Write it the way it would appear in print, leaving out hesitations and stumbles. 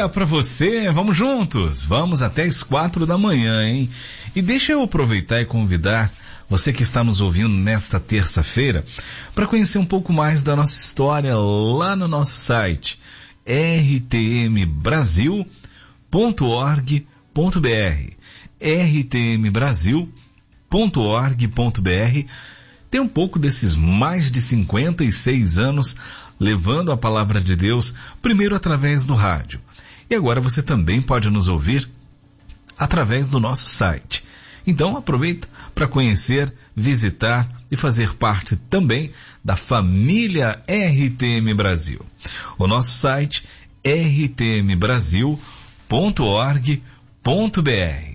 dia para você, vamos juntos, vamos até as 4 da manhã, hein? E deixa eu aproveitar e convidar você que está nos ouvindo nesta terça-feira para conhecer um pouco mais da nossa história lá no nosso site rtmbrasil.org.br rtmbrasil.org.br. Tem um pouco desses mais de 56 anos levando a palavra de Deus, primeiro através do rádio. E agora você também pode nos ouvir através do nosso site. Então aproveita para conhecer, visitar e fazer parte também da família RTM Brasil. O nosso site rtmbrasil.org.br.